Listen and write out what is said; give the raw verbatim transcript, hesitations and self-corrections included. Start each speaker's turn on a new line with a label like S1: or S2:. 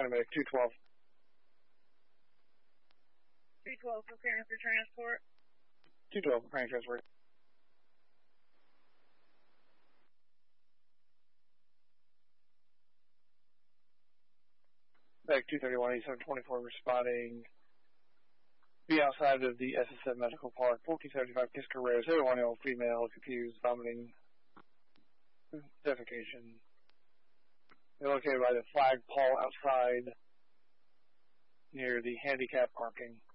S1: County Medic two twelve.
S2: two twelve preparing for transport.
S1: two twelve preparing transport. Medic two thirty-one eighty-seven twenty-four responding. Be outside of the S S M Medical Park, fourteen seventy-five Kisker Road, seventy-one-year-old female, confused, vomiting, defecation. They're located by the flagpole outside near the handicap parking.